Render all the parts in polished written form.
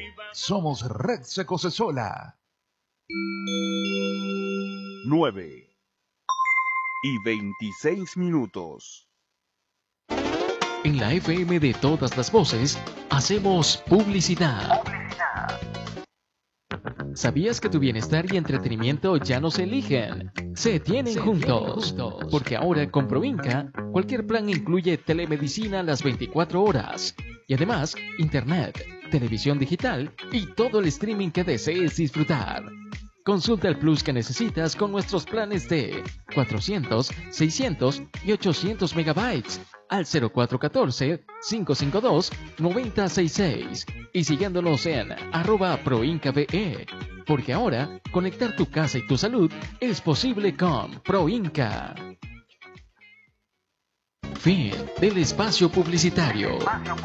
Somos Red Secosesola. 9:26. En la FM de todas las voces, hacemos publicidad. ¿Sabías que tu bienestar y entretenimiento ya no se eligen? Se tienen juntos. Porque ahora con Proinca, cualquier plan incluye telemedicina las 24 horas. Y además, internet, televisión digital y todo el streaming que desees disfrutar. Consulta el plus que necesitas con nuestros planes de 400, 600 y 800 megabytes al 0414-552-9066 y siguiéndonos en @proincabe, porque ahora conectar tu casa y tu salud es posible con Proinca. Fin del espacio publicitario.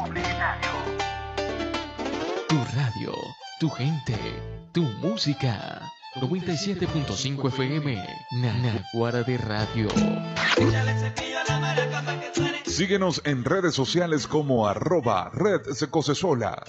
Tu radio, tu gente, tu música. 97.5 FM, Naguara de Radio. Síguenos en redes sociales como @Red Secosesola.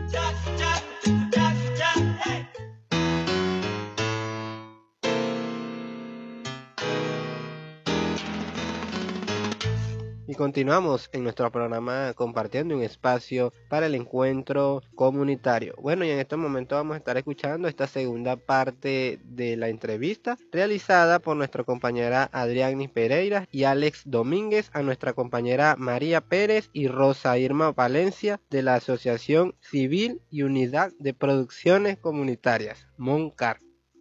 Y continuamos en nuestro programa compartiendo un espacio para el encuentro comunitario. Bueno, y en este momento vamos a estar escuchando esta segunda parte de la entrevista realizada por nuestra compañera Adrianis Pereira y Alex Domínguez a nuestra compañera María Pérez y Rosa Irma Valencia de la Asociación Civil y Unidad de Producciones Comunitarias, MONCAR.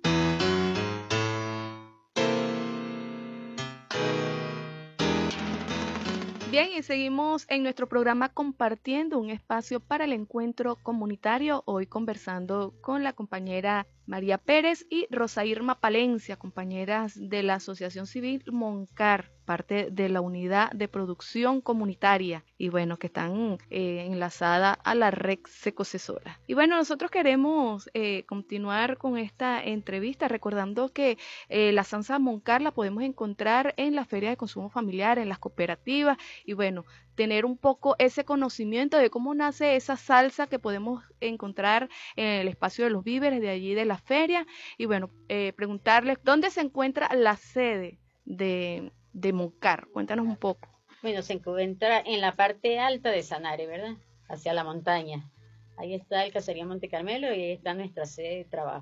Bien, y seguimos en nuestro programa compartiendo un espacio para el encuentro comunitario, hoy conversando con la compañera María Pérez y Rosa Irma Palencia, compañeras de la Asociación Civil MONCAR, parte de la unidad de producción comunitaria, y bueno, que están enlazada a la red Secosesola. Y bueno, nosotros queremos continuar con esta entrevista recordando que la salsa MONCAR la podemos encontrar en la feria de consumo familiar, en las cooperativas, y bueno, tener un poco ese conocimiento de cómo nace esa salsa que podemos encontrar en el espacio de los víveres de allí de la feria. Y bueno, preguntarles dónde se encuentra la sede de MONCAR. Cuéntanos un poco. Bueno, se encuentra en la parte alta de Sanare, ¿verdad? Hacia la montaña. Ahí está el Caserío Monte Carmelo y ahí está nuestra sede de trabajo.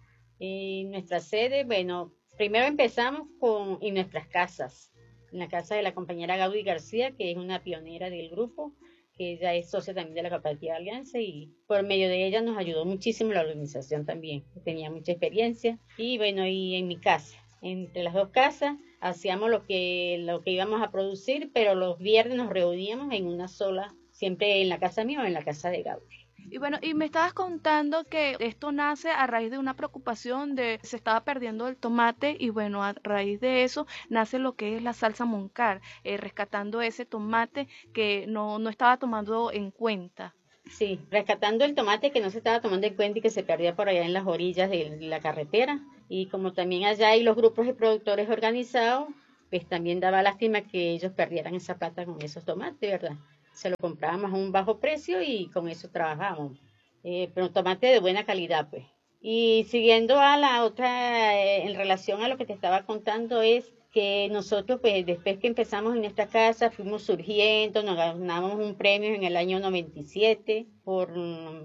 Y nuestra sede, bueno, primero empezamos en nuestras casas. En la casa de la compañera Gaudí García, que es una pionera del grupo, que ella es socia también de la cooperativa Alianza, y por medio de ella nos ayudó muchísimo la organización también, tenía mucha experiencia. Y bueno, y en mi casa, entre las dos casas, hacíamos lo que íbamos a producir, pero los viernes nos reuníamos en una sola, siempre en la casa mía o en la casa de Gaudí. Y bueno, y me estabas contando que esto nace a raíz de una preocupación de se estaba perdiendo el tomate, y bueno, a raíz de eso nace lo que es la salsa MONCAR, rescatando ese tomate que no estaba tomando en cuenta. Sí, rescatando el tomate que no se estaba tomando en cuenta y que se perdía por allá en las orillas de la carretera. Y como también allá hay los grupos de productores organizados, pues también daba lástima que ellos perdieran esa plata con esos tomates, ¿verdad? Se lo comprábamos a un bajo precio y con eso trabajábamos. Pero tomate de buena calidad, pues. Y siguiendo a la otra, en relación a lo que te estaba contando, es que nosotros, pues, después que empezamos en esta casa, fuimos surgiendo, nos ganamos un premio en el año 97 por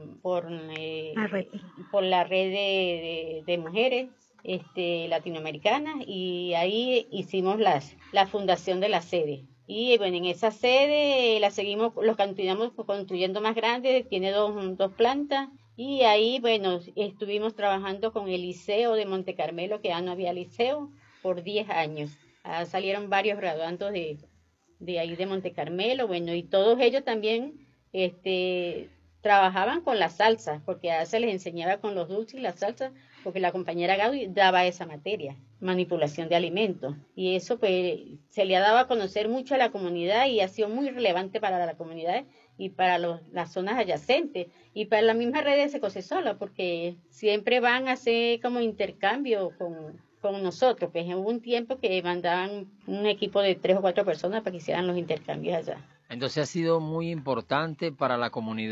la red de mujeres latinoamericanas, y ahí hicimos la fundación de la sede. Y bueno, en esa sede la continuamos construyendo más grande, tiene dos plantas, y ahí, bueno, estuvimos trabajando con el liceo de Monte Carmelo, que ya no había liceo, por 10 años. Salieron varios graduandos de ahí de Monte Carmelo, bueno, y todos ellos también trabajaban con las salsas, porque ya se les enseñaba con los dulces y las salsas, porque la compañera Gaudí daba esa materia, manipulación de alimentos, y eso pues se le ha dado a conocer mucho a la comunidad y ha sido muy relevante para la comunidad y para las zonas adyacentes y para la misma red de Secosesola, porque siempre van a hacer como intercambio con nosotros. Pues hubo un tiempo que mandaban un equipo de 3 o 4 personas para que hicieran los intercambios allá. Entonces ha sido muy importante para la comunidad.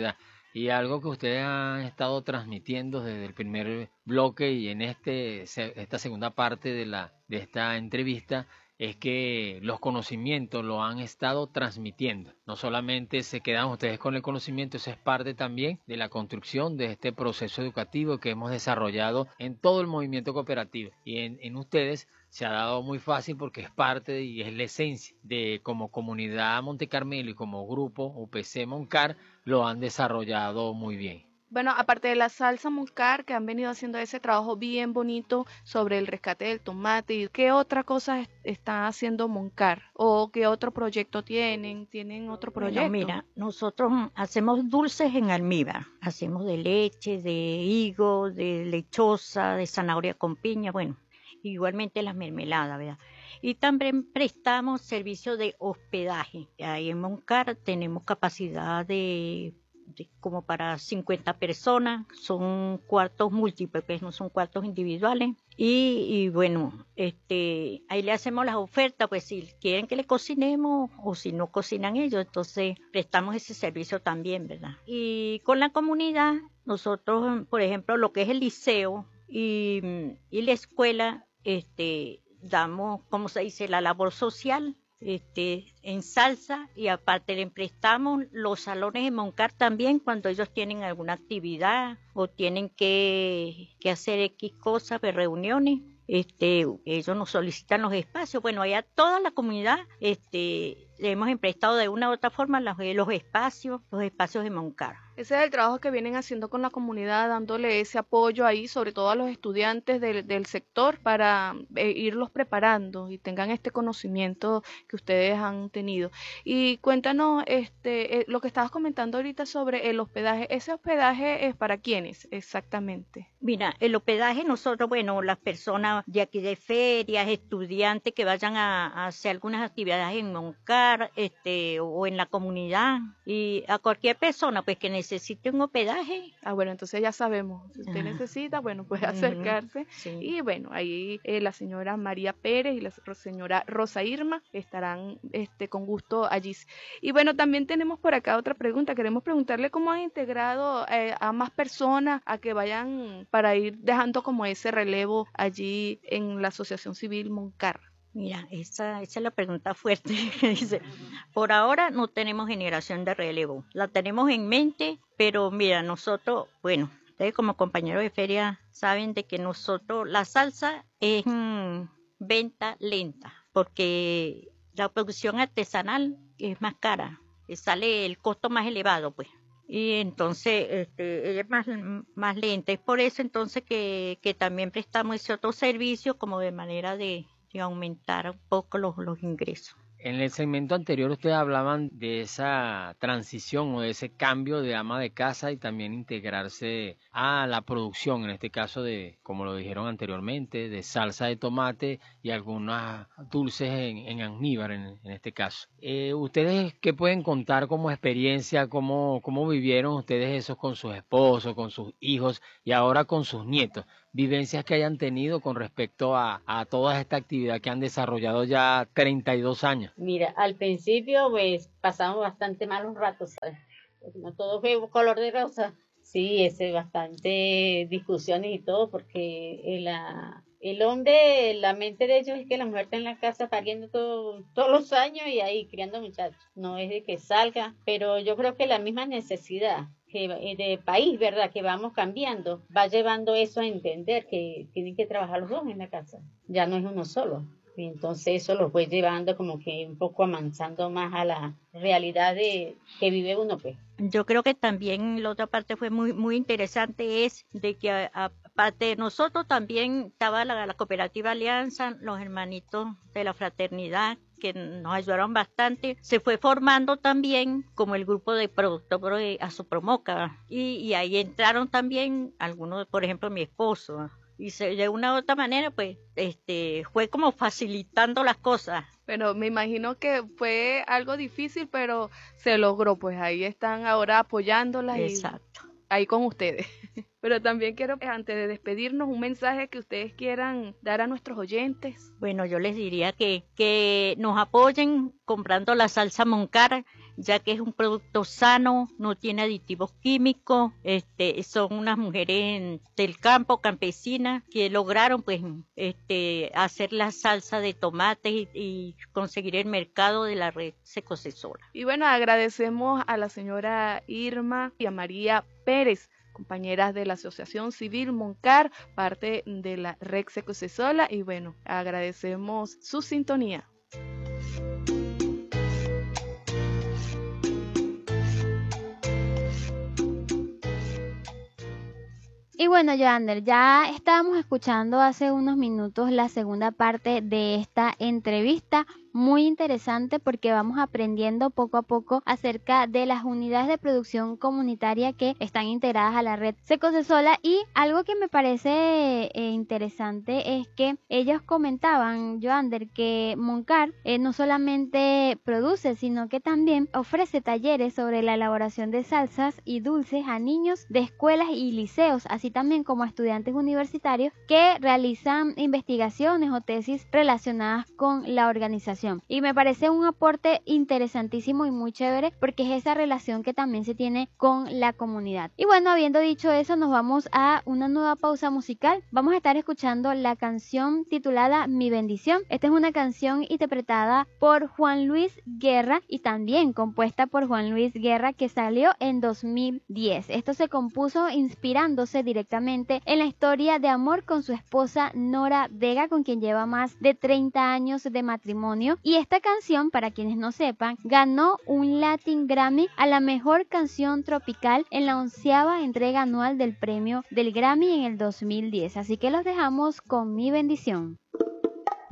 Y algo que ustedes han estado transmitiendo desde el primer bloque y en esta segunda parte de esta entrevista es que los conocimientos lo han estado transmitiendo. No solamente se quedan ustedes con el conocimiento, eso es parte también de la construcción de este proceso educativo que hemos desarrollado en todo el movimiento cooperativo. Y en ustedes se ha dado muy fácil porque es parte y es la esencia de como comunidad Monte Carmelo y como grupo UPC Moncar lo han desarrollado muy bien. Bueno, aparte de la salsa Moncar, que han venido haciendo ese trabajo bien bonito sobre el rescate del tomate, ¿qué otra cosa está haciendo Moncar? ¿O qué otro proyecto tienen? ¿Tienen otro proyecto? Bueno, mira, nosotros hacemos dulces en almíbar. Hacemos de leche, de higo, de lechosa, de zanahoria con piña, bueno, igualmente las mermeladas, ¿verdad? Y también prestamos servicio de hospedaje. Ahí en Moncar tenemos capacidad de como para 50 personas, son cuartos múltiples, pues no son cuartos individuales. Y bueno, ahí le hacemos las ofertas, pues si quieren que le cocinemos o si no cocinan ellos, entonces prestamos ese servicio también, ¿verdad? Y con la comunidad, nosotros, por ejemplo, lo que es el liceo y la escuela, damos, ¿cómo se dice?, la labor social, en salsa, y aparte le prestamos los salones de Moncar también cuando ellos tienen alguna actividad o tienen que hacer X cosas, de reuniones. Ellos nos solicitan los espacios. Bueno, allá toda la comunidad le hemos emprestado de una u otra forma los espacios de Moncar. Ese es el trabajo que vienen haciendo con la comunidad, dándole ese apoyo ahí, sobre todo a los estudiantes del sector, para irlos preparando y tengan este conocimiento que ustedes han tenido. Y cuéntanos lo que estabas comentando ahorita sobre el hospedaje. ¿Ese hospedaje es para quiénes exactamente? Mira, el hospedaje nosotros, bueno, las personas de aquí de ferias, estudiantes que vayan a hacer algunas actividades en Moncar, o en la comunidad, y a cualquier persona pues que necesite un hospedaje. Ah, bueno, entonces ya sabemos, si usted necesita, bueno, puede acercarse. Sí. Y bueno, ahí la señora María Pérez y la señora Rosa Irma estarán con gusto allí. Y bueno, también tenemos por acá otra pregunta. Queremos preguntarle cómo han integrado a más personas a que vayan para ir dejando como ese relevo allí en la Asociación Civil Moncar. Mira, esa es la pregunta fuerte. Dice, por ahora no tenemos generación de relevo. La tenemos en mente, pero mira, nosotros, bueno, ustedes como compañeros de feria saben de que nosotros, la salsa es venta lenta, porque la producción artesanal es más cara, sale el costo más elevado, pues. Y entonces ella es más lenta. Es por eso entonces que también prestamos ese otro servicio como de manera de aumentar un poco los ingresos. En el segmento anterior ustedes hablaban de esa transición o de ese cambio de ama de casa y también integrarse a la producción, en este caso de, como lo dijeron anteriormente, de salsa de tomate y algunas dulces en almíbar en este caso. ¿Ustedes qué pueden contar como experiencia, cómo vivieron ustedes eso con sus esposos, con sus hijos y ahora con sus nietos? Vivencias que hayan tenido con respecto a toda esta actividad que han desarrollado ya 32 años. Mira, al principio pues pasamos bastante malos ratos, ¿sabes? Porque no todo fue color de rosa. Sí, bastante discusiones y todo, porque el hombre, la mente de ellos es que la mujer está en la casa pariendo todos los años y ahí criando muchachos. No es de que salga, pero yo creo que la misma necesidad de país, ¿verdad?, que vamos cambiando, va llevando eso a entender que tienen que trabajar los dos en la casa. Ya no es uno solo. Y entonces eso los fue llevando como que un poco amansando más a la realidad que vive uno, pues. Yo creo que también la otra parte fue muy, muy interesante, es de que aparte de nosotros también estaba la Cooperativa Alianza, los hermanitos de la fraternidad, que nos ayudaron bastante. Se fue formando también como el grupo de productores Asopromoca, y ahí entraron también algunos, por ejemplo, mi esposo. Y de una u otra manera, pues, fue como facilitando las cosas. Pero me imagino que fue algo difícil, pero se logró, pues ahí están ahora apoyándolas. Exacto. Y ahí con ustedes. Pero también quiero, antes de despedirnos, un mensaje que ustedes quieran dar a nuestros oyentes. Bueno, yo les diría que nos apoyen comprando la salsa Moncar ya que es un producto sano, no tiene aditivos químicos. Son unas mujeres del campo, campesinas, que lograron pues hacer la salsa de tomate y conseguir el mercado de la red Secocesola. Y bueno, agradecemos a la señora Irma y a María Pérez, compañeras de la Asociación Civil Moncar, parte de la red Secocesola, y bueno, agradecemos su sintonía. Y bueno, Joander, ya estábamos escuchando hace unos minutos la segunda parte de esta entrevista, muy interesante porque vamos aprendiendo poco a poco acerca de las unidades de producción comunitaria que están integradas a la red Secocesola, y algo que me parece interesante es que ellos comentaban, Joander, que Moncar no solamente produce, sino que también ofrece talleres sobre la elaboración de salsas y dulces a niños de escuelas y liceos, así también como a estudiantes universitarios que realizan investigaciones o tesis relacionadas con la organización. Y me parece un aporte interesantísimo y muy chévere porque es esa relación que también se tiene con la comunidad. Y bueno, habiendo dicho eso, nos vamos a una nueva pausa musical. Vamos a estar escuchando la canción titulada Mi Bendición. Esta es una canción interpretada por Juan Luis Guerra y también compuesta por Juan Luis Guerra, que salió en 2010. Esto se compuso inspirándose directamente en la historia de amor con su esposa Nora Vega, con quien lleva más de 30 años de matrimonio. Y esta canción, para quienes no sepan, ganó un Latin Grammy a la mejor canción tropical en la 11ª entrega anual del premio del Grammy en el 2010. Así que los dejamos con Mi Bendición.